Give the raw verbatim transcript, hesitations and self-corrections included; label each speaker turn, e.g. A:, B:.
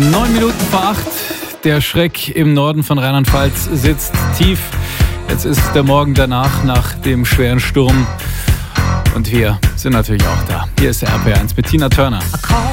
A: Neun Minuten vor acht. Der Schreck im Norden von Rheinland-Pfalz sitzt tief. Jetzt ist der Morgen danach, nach dem schweren Sturm. Und wir sind natürlich auch da. Hier ist der R P R eins mit Tina Turner.